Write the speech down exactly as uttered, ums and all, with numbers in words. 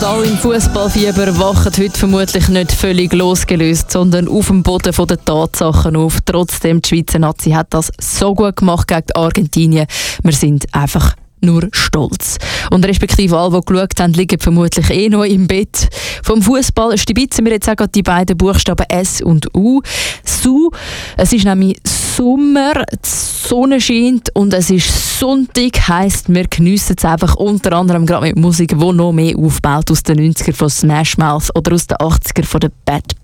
Alle im Fußballfieber wachen heute vermutlich nicht völlig losgelöst, sondern auf dem Boden der Tatsachen auf. Trotzdem, die Schweizer Nazi hat das so gut gemacht gegen Argentinien. Wir sind einfach nur stolz. Und respektive alle, die geschaut haben, liegen vermutlich eh noch im Bett. Vom Fußball stibitzen wir jetzt auch gerade die beiden Buchstaben S und U. Su, es ist nämlich Sommer, die Sonne scheint und es ist Sonntag, heisst, wir geniessen es einfach unter anderem gerade mit Musik, die noch mehr aufbaut aus den neunziger von Smash Mouth oder aus den achtziger von den Bad